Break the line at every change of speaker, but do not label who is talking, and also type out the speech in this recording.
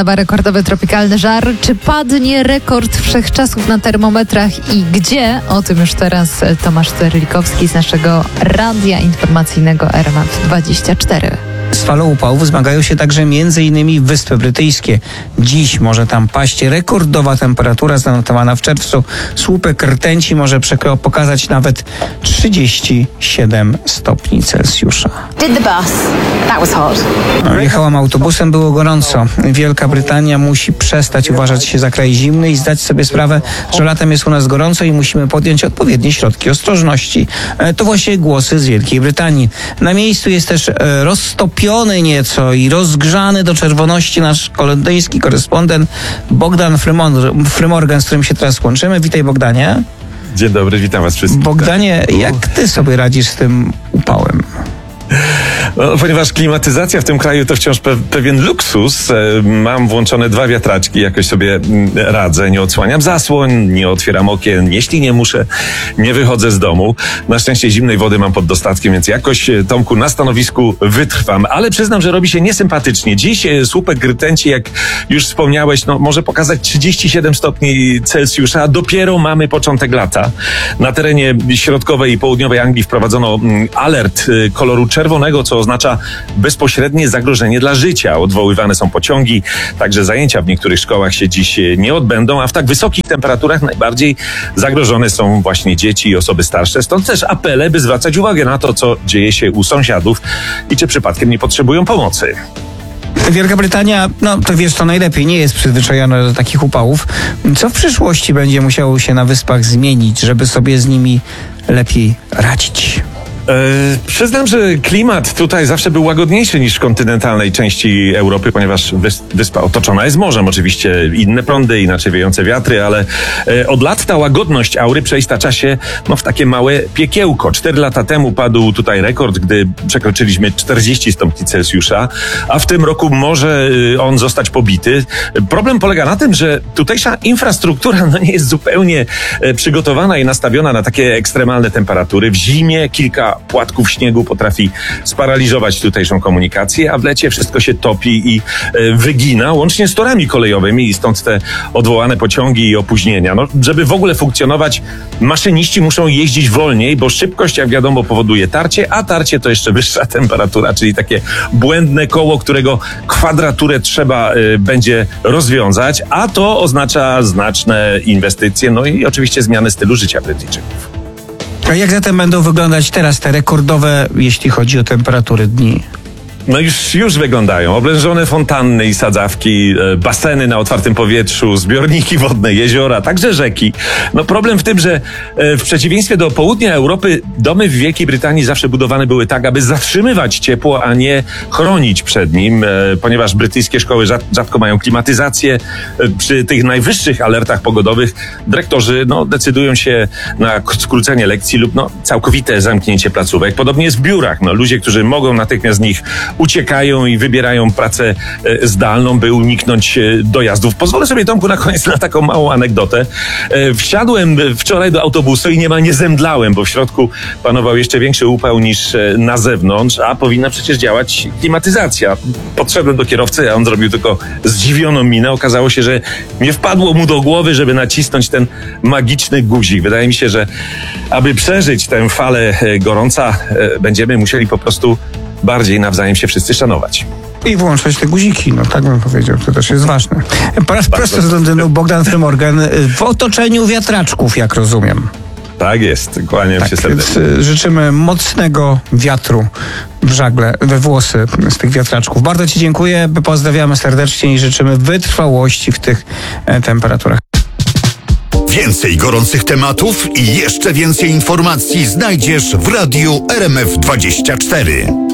Rekordowy tropikalny żar. Czy padnie rekord wszechczasów na termometrach i gdzie? O tym już teraz Tomasz Terlikowski z naszego radia informacyjnego RMF24.
Z falą upałów zmagają się także m.in. Wyspy Brytyjskie. Dziś może tam paść rekordowa temperatura zanotowana w czerwcu. Słupek rtęci może pokazać nawet 37 stopni Celsjusza.
Did the bus. That was hot.
Jechałam autobusem, było gorąco. Wielka Brytania musi przestać uważać się za kraj zimny i zdać sobie sprawę, że latem jest u nas gorąco i musimy podjąć odpowiednie środki ostrożności. To właśnie głosy z Wielkiej Brytanii. Na miejscu jest też roztopiony nieco i rozgrzany do czerwoności nasz holendyjski korespondent Bogdan Frymorgan, z którym się teraz łączymy. Witaj, Bogdanie.
Dzień dobry, witam was wszystkich.
Bogdanie, jak ty sobie radzisz z tym upałem?
No, ponieważ klimatyzacja w tym kraju to wciąż pewien luksus, mam włączone 2 wiatraczki, jakoś sobie radzę, nie odsłaniam zasłoń, nie otwieram okien, jeśli nie muszę, nie wychodzę z domu. Na szczęście zimnej wody mam pod dostatkiem, więc jakoś, Tomku, na stanowisku wytrwam, ale przyznam, że robi się niesympatycznie. Dziś słupek rtęci, jak już wspomniałeś, może pokazać 37 stopni Celsjusza, a dopiero mamy początek lata. Na terenie środkowej i południowej Anglii wprowadzono alert koloru czerwonego, co oznacza bezpośrednie zagrożenie dla życia. Odwoływane są pociągi, także zajęcia w niektórych szkołach się dziś nie odbędą, a w tak wysokich temperaturach najbardziej zagrożone są właśnie dzieci i osoby starsze. Stąd też apele, by zwracać uwagę na to, co dzieje się u sąsiadów i czy przypadkiem nie potrzebują pomocy.
Wielka Brytania, to wiesz to najlepiej, nie jest przyzwyczajona do takich upałów. Co w przyszłości będzie musiało się na wyspach zmienić, żeby sobie z nimi lepiej radzić?
Przyznam, że klimat tutaj zawsze był łagodniejszy niż w kontynentalnej części Europy, ponieważ wyspa otoczona jest morzem. Oczywiście inne prądy, inaczej wiejące wiatry, ale od lat ta łagodność aury przeistacza się w takie małe piekiełko. 4 lata temu padł tutaj rekord, gdy przekroczyliśmy 40 stopni Celsjusza, a w tym roku może on zostać pobity. Problem polega na tym, że tutejsza infrastruktura nie jest zupełnie przygotowana i nastawiona na takie ekstremalne temperatury. W zimie kilka płatków śniegu potrafi sparaliżować tutejszą komunikację, a w lecie wszystko się topi i wygina, łącznie z torami kolejowymi i stąd te odwołane pociągi i opóźnienia. Żeby w ogóle funkcjonować, maszyniści muszą jeździć wolniej, bo szybkość, jak wiadomo, powoduje tarcie, a tarcie to jeszcze wyższa temperatura, czyli takie błędne koło, którego kwadraturę trzeba będzie rozwiązać, a to oznacza znaczne inwestycje, i oczywiście zmiany stylu życia Brytyjczyków.
A jak zatem będą wyglądać teraz te rekordowe, jeśli chodzi o temperatury dni?
Już wyglądają. Oblężone fontanny i sadzawki, baseny na otwartym powietrzu, zbiorniki wodne, jeziora, także rzeki. Problem w tym, że w przeciwieństwie do południa Europy domy w Wielkiej Brytanii zawsze budowane były tak, aby zatrzymywać ciepło, a nie chronić przed nim, ponieważ brytyjskie szkoły rzadko mają klimatyzację. Przy tych najwyższych alertach pogodowych dyrektorzy decydują się na skrócenie lekcji lub całkowite zamknięcie placówek. Podobnie jest w biurach. Ludzie, którzy mogą natychmiast z nich uciekają i wybierają pracę zdalną, by uniknąć dojazdów. Pozwolę sobie, Tomku, na koniec na taką małą anegdotę. Wsiadłem wczoraj do autobusu i niemal nie zemdlałem, bo w środku panował jeszcze większy upał niż na zewnątrz, a powinna przecież działać klimatyzacja. Podszedłem do kierowcy, a on zrobił tylko zdziwioną minę. Okazało się, że nie wpadło mu do głowy, żeby nacisnąć ten magiczny guzik. Wydaje mi się, że aby przeżyć tę falę gorąca, będziemy musieli po prostu bardziej nawzajem się wszyscy szanować.
I włączać te guziki, tak bym powiedział, to też jest ważne. Po raz prosto z Londynu Bogdan Frymorgan w otoczeniu wiatraczków, jak rozumiem.
Tak jest, kłaniam się serdecznie.
Więc życzymy mocnego wiatru w żagle, we włosy z tych wiatraczków. Bardzo ci dziękuję, pozdrawiamy serdecznie i życzymy wytrwałości w tych temperaturach.
Więcej gorących tematów i jeszcze więcej informacji znajdziesz w radiu RMF24.